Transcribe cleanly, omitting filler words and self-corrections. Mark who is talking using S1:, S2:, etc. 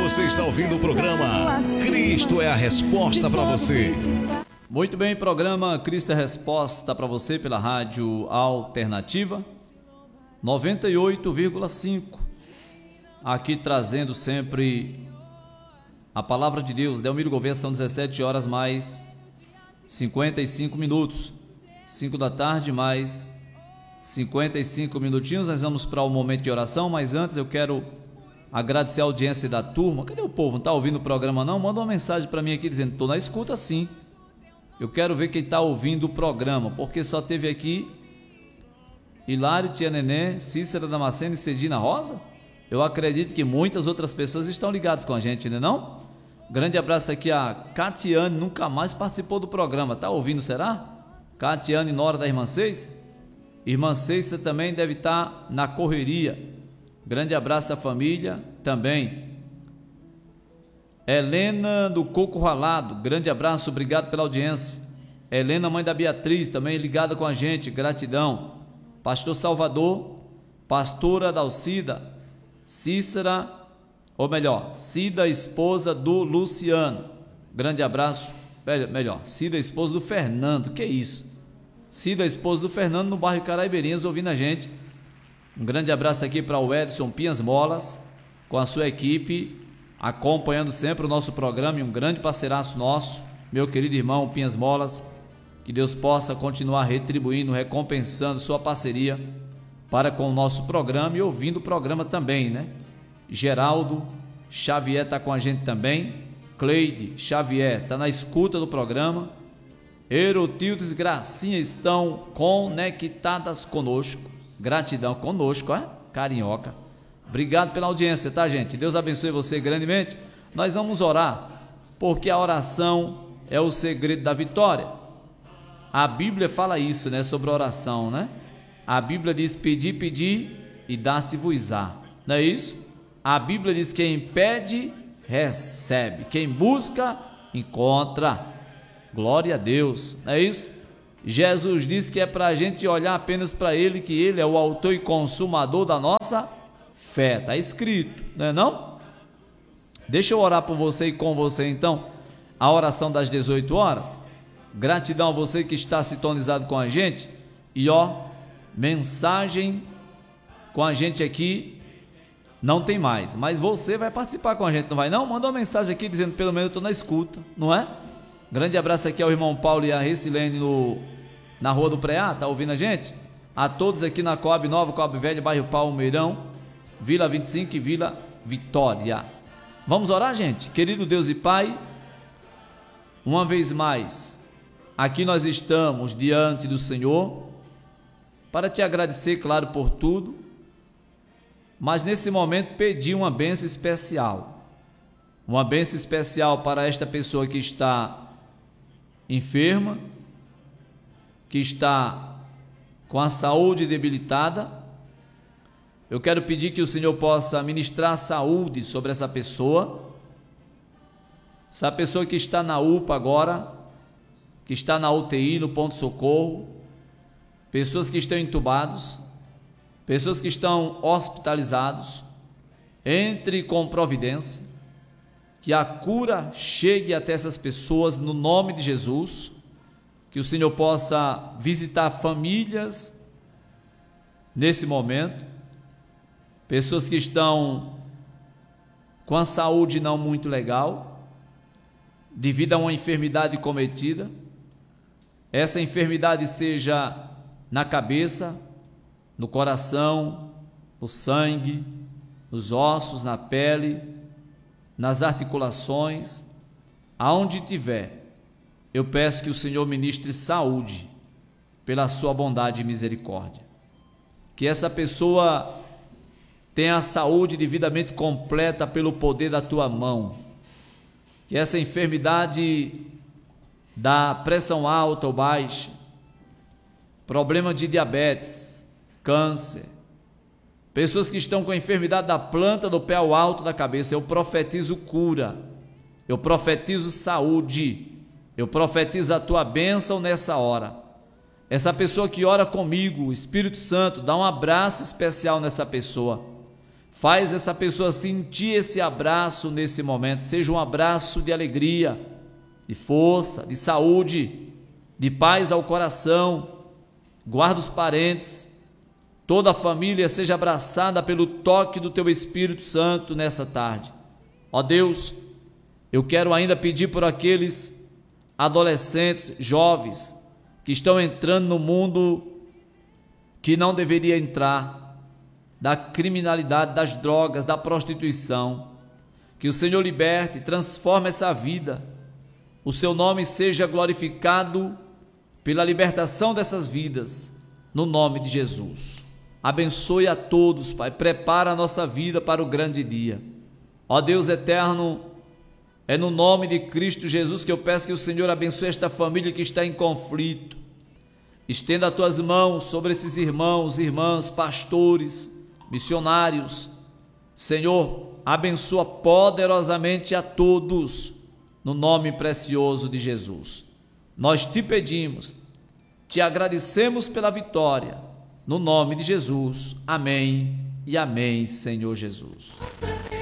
S1: Você está ouvindo o programa Cristo é a Resposta para você.
S2: Muito bem, programa Cristo é a Resposta para você pela Rádio Alternativa 98,5. Aqui trazendo sempre a palavra de Deus. Delmiro Gouveia, são 17 horas mais 55 minutos. 5 da tarde mais 55 minutinhos. Nós vamos para o momento de oração, mas antes eu quero agradecer a audiência da turma. Cadê o povo? Não está ouvindo o programa não? Manda uma mensagem para mim aqui dizendo: estou na escuta sim. Eu quero ver quem está ouvindo o programa, porque só teve aqui Hilário, Tia Nenê, Cícera Damasceno e Cedina Rosa. Eu acredito que muitas outras pessoas estão ligadas com a gente, né não? Grande abraço aqui a Catiane, nunca mais participou do programa. Tá ouvindo, será? Catiane, nora da Irmã Ceissa. Irmã Ceissa também deve estar na correria. Grande abraço à família também. Helena do Coco Ralado, grande abraço, obrigado pela audiência. Helena, mãe da Beatriz, também ligada com a gente, gratidão. Pastor Salvador, pastora Dalcida, Cícera, ou melhor, Cida, esposa do Luciano, grande abraço. Melhor, Cida, esposa do Fernando, que isso? Cida, esposa do Fernando, no bairro Caraibeirinhas, ouvindo a gente. Um grande abraço aqui para o Edson Pinhas Molas, com a sua equipe, acompanhando sempre o nosso programa, e um grande parceiraço nosso, meu querido irmão Pinhas Molas. Que Deus possa continuar retribuindo, recompensando sua parceria para com o nosso programa e ouvindo o programa também, né? Geraldo Xavier está com a gente também. Cleide Xavier está na escuta do programa. Erotildes Gracinha estão conectadas conosco. Gratidão conosco, carinhoca. Obrigado pela audiência, tá, gente? Deus abençoe você grandemente. Nós vamos orar, porque a oração é o segredo da vitória. A Bíblia fala isso, né, sobre a oração, né? A Bíblia diz: pedir, pedir e dá-se-vos-á. Não é isso? A Bíblia diz: quem pede, recebe. Quem busca, encontra. Glória a Deus, não é isso? Jesus disse que é para a gente olhar apenas para Ele, que Ele é o autor e consumador da nossa fé. Está escrito, não é não? Deixa eu orar por você e com você então, a oração das 18 horas. Gratidão a você que está sintonizado com a gente. E mensagem com a gente aqui não tem mais, mas você vai participar com a gente, não vai não? Manda uma mensagem aqui dizendo: pelo menos eu estou na escuta, não é? Grande abraço aqui ao irmão Paulo e a Recilene na Rua do Preá, tá ouvindo a gente? A todos aqui na Coab Nova, Coab Velho, bairro Palmeirão, Vila 25 e Vila Vitória. Vamos orar, gente? Querido Deus e Pai, uma vez mais, aqui nós estamos diante do Senhor para te agradecer, claro, por tudo, mas nesse momento pedir uma bênção especial. Uma bênção especial para esta pessoa que está enferma, que está com a saúde debilitada. Eu quero pedir que o Senhor possa ministrar saúde sobre essa pessoa que está na UPA agora, que está na UTI, no ponto-socorro, pessoas que estão entubados, pessoas que estão hospitalizados. Entre com providência, que a cura chegue até essas pessoas no nome de Jesus, que o Senhor possa visitar famílias nesse momento, pessoas que estão com a saúde não muito legal, devido a uma enfermidade cometida. Essa enfermidade seja na cabeça, no coração, no sangue, nos ossos, na pele, nas articulações, aonde tiver. Eu peço que o Senhor ministre saúde pela sua bondade e misericórdia. Que essa pessoa tenha a saúde devidamente completa pelo poder da tua mão. Que essa enfermidade da pressão alta ou baixa, problema de diabetes, câncer, pessoas que estão com a enfermidade da planta do pé ao alto da cabeça, eu profetizo cura, eu profetizo saúde, eu profetizo a tua bênção nessa hora. Essa pessoa que ora comigo, o Espírito Santo, dá um abraço especial nessa pessoa. Faz essa pessoa sentir esse abraço nesse momento. Seja um abraço de alegria, de força, de saúde, de paz ao coração. Guarda os parentes, toda a família seja abraçada pelo toque do Teu Espírito Santo nessa tarde. Ó Deus, eu quero ainda pedir por aqueles adolescentes, jovens, que estão entrando no mundo que não deveria entrar, da criminalidade, das drogas, da prostituição. Que o Senhor liberte, transforme essa vida. O Seu nome seja glorificado pela libertação dessas vidas, no nome de Jesus. Abençoe a todos, Pai. Prepara a nossa vida para o grande dia. Ó Deus eterno, é no nome de Cristo Jesus que eu peço que o Senhor abençoe esta família que está em conflito. Estenda as Tuas mãos sobre esses irmãos, irmãs, pastores, missionários. Senhor, abençoa poderosamente a todos, no nome precioso de Jesus. Nós Te pedimos, Te agradecemos pela vitória, no nome de Jesus. Amém e amém, Senhor Jesus.